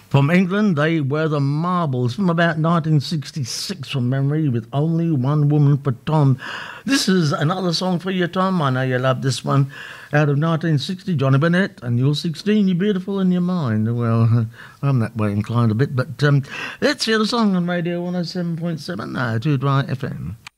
From England, they were the Marbles from about 1966 from memory, with Only One Woman for Tom. This is another song for you, Tom. I know you love this one. Out of 1960, Johnny Burnett, and you're 16, you're beautiful in your mind. Well, I'm that way inclined a bit, but let's hear the song on Radio 107.7, 2 Dry FM.